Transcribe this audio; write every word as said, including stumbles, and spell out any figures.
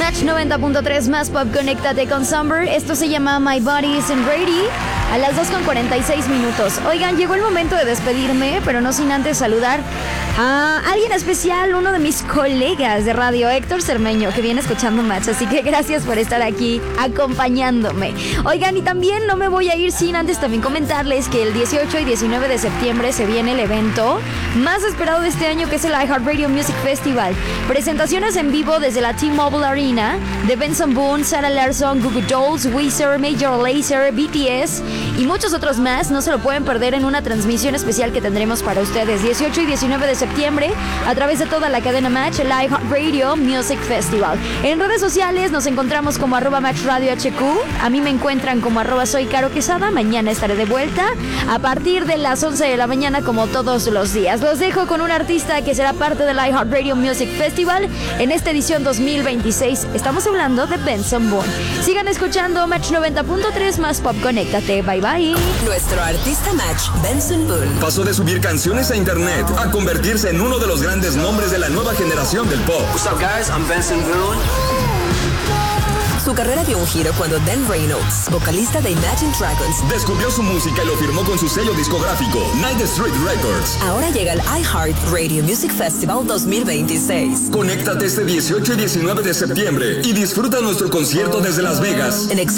Match noventa punto tres más pop, conéctate con Summer. Esto se llama My Body Isn't Ready. A las dos con cuarenta y seis minutos. Oigan, llegó el momento de despedirme, pero no sin antes saludar a alguien especial, uno de mis colegas de radio, Héctor Cermeño, que viene escuchando Match. Así que gracias por estar aquí acompañándome. Oigan, y también no me voy a ir sin antes también comentarles que el dieciocho y diecinueve de septiembre se viene el evento más esperado de este año, que es el iHeartRadio Music Festival. Presentaciones en vivo desde la T-Mobile Arena de Benson Boone, Sarah Larsson, Goo Goo Dolls, Weezer, Major Lazer, B T S y muchos otros más. No se lo pueden perder en una transmisión especial que tendremos para ustedes dieciocho y diecinueve de septiembre a través de toda la cadena Match, el iHeartRadio Music Festival. En redes sociales nos encontramos como arroba Match Radio H Q. A mí me encuentran como arroba Soy Caro Quesada. Mañana estaré de vuelta a partir de las once de la mañana como todos los días. Los dejo con un artista que será parte del iHeartRadio Music Festival en esta edición dos mil veintiséis. Estamos hablando de Benson Boone. Sigan escuchando Match noventa punto tres más pop, conéctate. Bye bye. Nuestro artista Match, Benson Boone, pasó de subir canciones a internet a convertirse en uno de los grandes nombres de la nueva generación del pop. What's up, guys? I'm Benson Boone. Su carrera dio un giro cuando Dan Reynolds, vocalista de Imagine Dragons, descubrió su música y lo firmó con su sello discográfico, Night Street Records. Ahora llega el iHeartRadio Music Festival dos mil veintiséis. Conéctate este dieciocho y diecinueve de septiembre y disfruta nuestro concierto desde Las Vegas. En